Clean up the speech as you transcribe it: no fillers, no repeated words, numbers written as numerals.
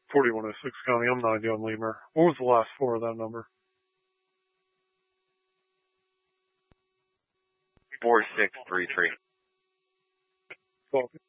4106 County. I'm not John Lemur. What was the last four of that number? 4633. Okay.